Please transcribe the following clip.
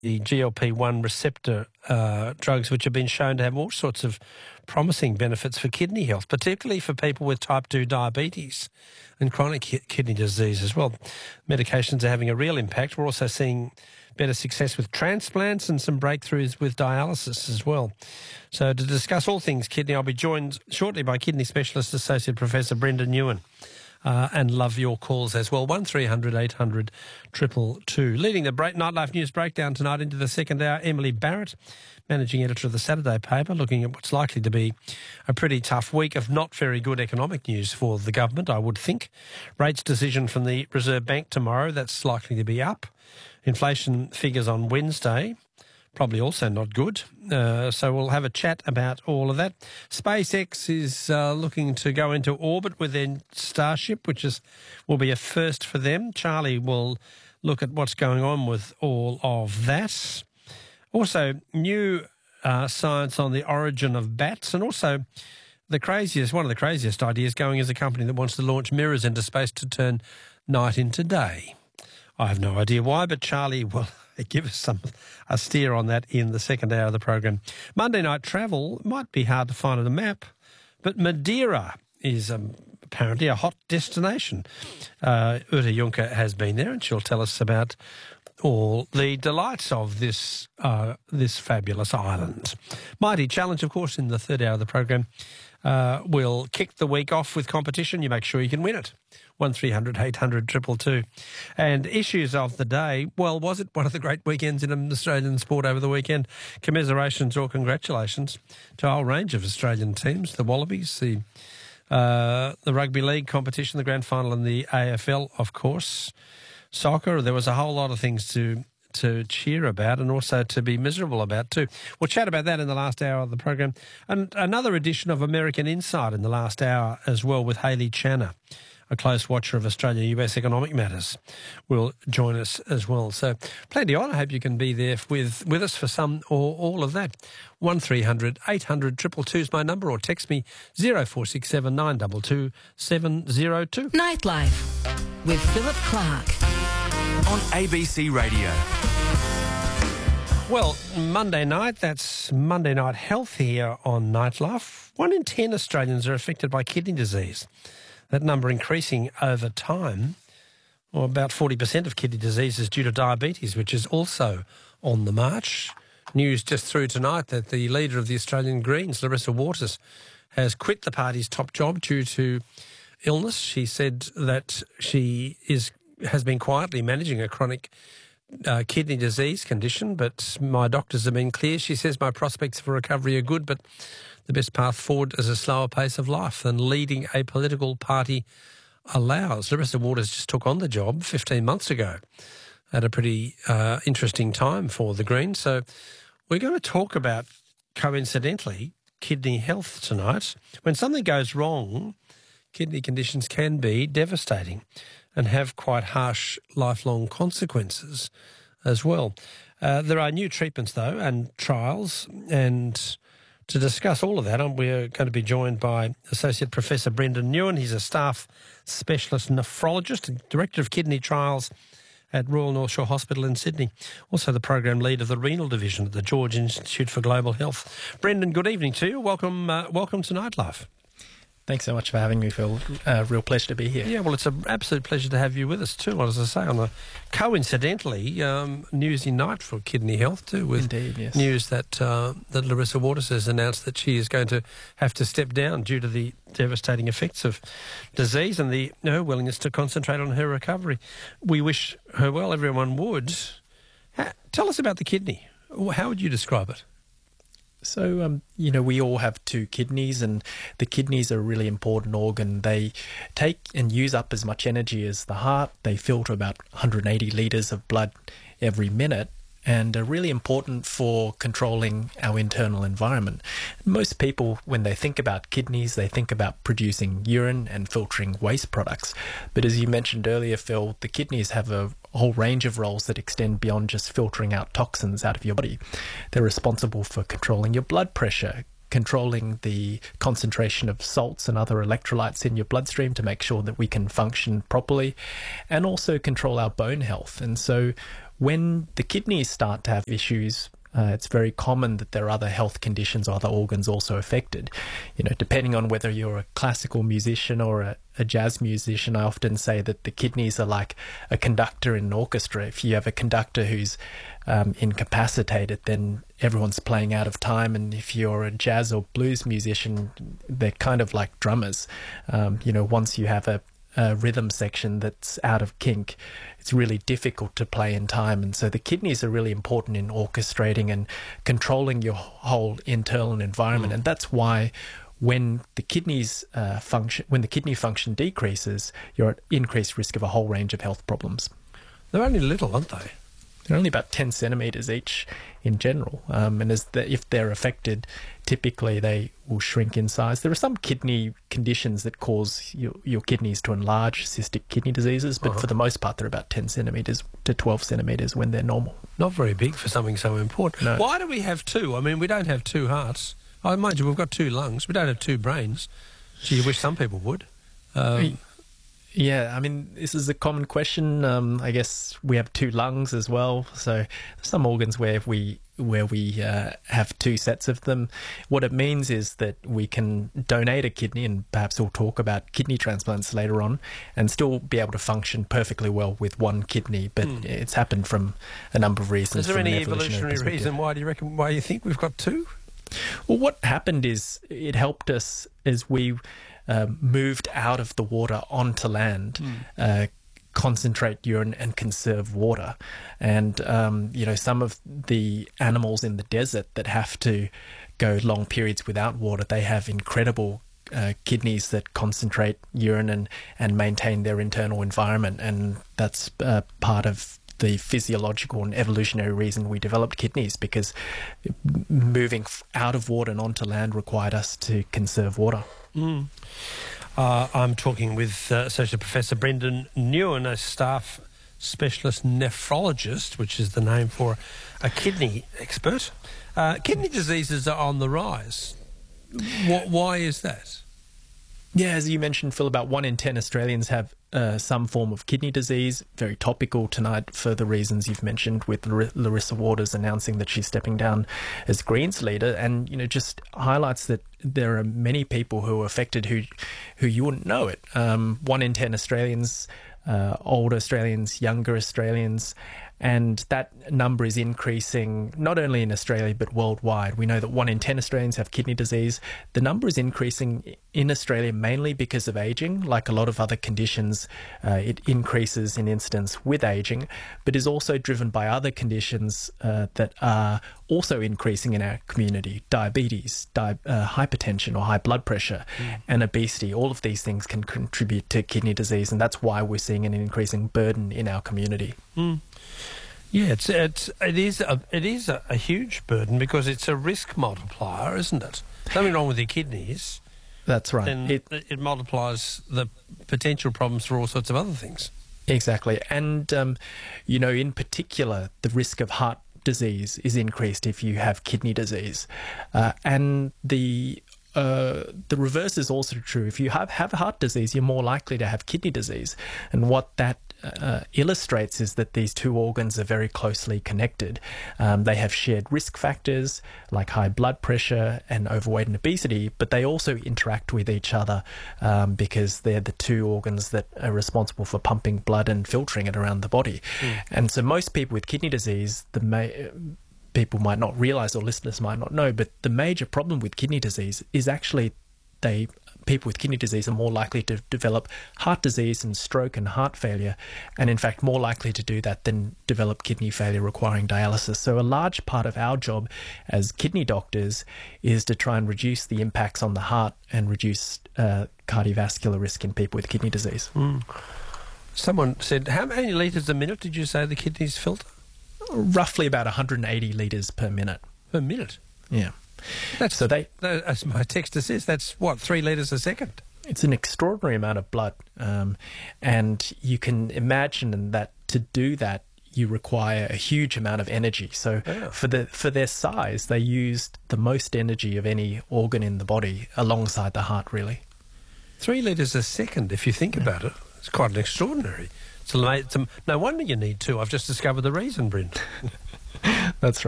the GLP-1 receptor drugs, which have been shown to have all sorts of promising benefits for kidney health, particularly for people with type 2 diabetes and chronic kidney disease as well. Medications are having a real impact. We're also seeing better success with transplants and some breakthroughs with dialysis as well. So to discuss all things kidney, I'll be joined shortly by Kidney Specialist Associate Professor Brendan Nguyen. And love your calls as well. 1300 800 222. Leading the Nightlife News Breakdown tonight into the second hour, Emily Barrett, Managing Editor of the Saturday paper, looking at what's likely to be a pretty tough week of not very good economic news for the government, I would think. Rates decision from the Reserve Bank tomorrow, that's likely to be up. Inflation figures on Wednesday, probably also not good. So we'll have a chat about all of that. SpaceX is looking to go into orbit with their Starship, which will be a first for them. Charlie will look at what's going on with all of that. Also, new science on the origin of bats, and also one of the craziest ideas going is a company that wants to launch mirrors into space to turn night into day. I have no idea why, but Charlie will give us a steer on that in the second hour of the program. Monday night travel might be hard to find on a map, but Madeira is apparently a hot destination. Uta Juncker has been there, and she'll tell us about all the delights of this fabulous island. Mighty Challenge, of course, in the third hour of the program. We'll kick the week off with competition. You make sure you can win it. 1300 800 222. And issues of the day. Well, was it one of the great weekends in Australian sport over the weekend? Commiserations or congratulations to a whole range of Australian teams. The Wallabies, the rugby league competition, the grand final, and the AFL, of course. Soccer, there was a whole lot of things to cheer about and also to be miserable about too. We'll chat about that in the last hour of the program. And another edition of American Insight in the last hour as well with Hayley Channer, a close watcher of Australia-US economic matters, will join us as well. So plenty on. I hope you can be there with us for some or all of that. 1300 800 222 is my number, or text me 0467 922 702. Nightlife with Philip Clark on ABC Radio. Well, Monday night, that's Monday Night Health here on Nightlife. 1 in 10 Australians are affected by kidney disease. That number increasing over time. Well, about 40% of kidney disease is due to diabetes, which is also on the march. News just through tonight that the leader of the Australian Greens, Larissa Waters, has quit the party's top job due to illness. She said that she has been quietly managing a chronic kidney disease condition, but my doctors have been clear. She says my prospects for recovery are good, but the best path forward is a slower pace of life than leading a political party allows. Larissa Waters just took on the job 15 months ago at a pretty interesting time for the Greens. So we're going to talk about, coincidentally, kidney health tonight. When something goes wrong, kidney conditions can be devastating and have quite harsh lifelong consequences as well. There are new treatments, though, and trials, and to discuss all of that, we're going to be joined by Associate Professor Brendan Nguyen. He's a staff specialist nephrologist and Director of Kidney Trials at Royal North Shore Hospital in Sydney. Also the Program Lead of the Renal Division at the George Institute for Global Health. Brendan, good evening to you. Welcome to Nightlife. Thanks so much for having me, Phil. Real pleasure to be here. Yeah, well, it's an absolute pleasure to have you with us too. As I say, on a coincidentally newsy night for kidney health too, with Indeed, yes. News that that Larissa Waters has announced that she is going to have to step down due to the devastating effects of disease and her willingness to concentrate on her recovery. We wish her well. Everyone would. Tell us about the kidney. How would you describe it? So, we all have two kidneys, and the kidneys are a really important organ. They take and use up as much energy as the heart. They filter about 180 litres of blood every minute and are really important for controlling our internal environment. Most people, when they think about kidneys, they think about producing urine and filtering waste products. But as you mentioned earlier, Phil, the kidneys have a whole range of roles that extend beyond just filtering out toxins out of your body. They're responsible for controlling your blood pressure, controlling the concentration of salts and other electrolytes in your bloodstream to make sure that we can function properly, and also control our bone health. And so when the kidneys start to have issues, it's very common that there are other health conditions or other organs also affected. You know, depending on whether you're a classical musician or a jazz musician, I often say that the kidneys are like a conductor in an orchestra. If you have a conductor who's incapacitated, then everyone's playing out of time. And if you're a jazz or blues musician, they're kind of like drummers. You know, once you have a rhythm section that's out of kink, it's really difficult to play in time. And so the kidneys are really important in orchestrating and controlling your whole internal environment. And that's why when the kidneys when the kidney function decreases, you're at increased risk of a whole range of health problems. They're only little, aren't they? They're only about 10 centimetres each in general. And if they're affected, typically they will shrink in size. There are some kidney conditions that cause your kidneys to enlarge, cystic kidney diseases, but for the most part they're about 10 centimetres to 12 centimetres when they're normal. Not very big for something so important. No. Why do we have two? I mean, we don't have two hearts. I mind you, we've got two lungs. We don't have two brains. Gee, you wish some people would. Yeah, I mean, this is a common question. I guess we have two lungs as well. So there's some organs where we have two sets of them. What it means is that we can donate a kidney, and perhaps we'll talk about kidney transplants later on, and still be able to function perfectly well with one kidney. But it's happened from a number of reasons. Is there from any an evolutionary reason why you think we've got two? Well, what happened is it helped us as we moved out of the water onto land, concentrate urine and conserve water. And, you know, some of the animals in the desert that have to go long periods without water, they have incredible kidneys that concentrate urine and maintain their internal environment. And that's part of the physiological and evolutionary reason we developed kidneys, because moving out of water and onto land required us to conserve water. I'm talking with Associate Professor Brendan Newen, a staff specialist nephrologist, which is the name for a kidney expert. Kidney diseases are on the rise. Why is that? Yeah, as you mentioned, Phil, about 1 in 10 Australians have some form of kidney disease. Very topical tonight for the reasons you've mentioned, with Larissa Waters announcing that she's stepping down as Greens leader, and you know, just highlights that there are many people who are affected who you wouldn't know it. 1 in 10 Australians, older Australians, younger Australians, and that number is increasing not only in Australia but worldwide. We know that 1 in 10 Australians have kidney disease. The number is increasing in Australia mainly because of ageing. Like a lot of other conditions, it increases in incidence with ageing, but is also driven by other conditions that are also increasing in our community: diabetes, hypertension or high blood pressure, and obesity. All of these things can contribute to kidney disease, and that's why we're seeing an increasing burden in our community. Yeah, it is a huge burden, because it's a risk multiplier, isn't it? Something wrong with your kidneys. That's right. Then it multiplies the potential problems for all sorts of other things. Exactly. And, you know, in particular, the risk of heart disease is increased if you have kidney disease. And the reverse is also true. If you have heart disease, you're more likely to have kidney disease. And what that illustrates is that these two organs are very closely connected. They have shared risk factors like high blood pressure and overweight and obesity, but they also interact with each other because they're the two organs that are responsible for pumping blood and filtering it around the body. And so most people with kidney disease, people might not realise, or listeners might not know, but the major problem with kidney disease is actually people with kidney disease are more likely to develop heart disease and stroke and heart failure, and in fact more likely to do that than develop kidney failure requiring dialysis. So a large part of our job as kidney doctors is to try and reduce the impacts on the heart and reduce cardiovascular risk in people with kidney disease. Someone said, how many litres a minute did you say the kidneys filter? Roughly about 180 litres per minute. Per minute? Yeah. As my texter says, that's what, 3 litres a second? It's an extraordinary amount of blood. And you can imagine that to do that, you require a huge amount of energy. So for their size, they used the most energy of any organ in the body alongside the heart, really. 3 litres a second, if you think about it. It's quite an extraordinary. No wonder you need two. I've just discovered the reason, Bryn. That's right.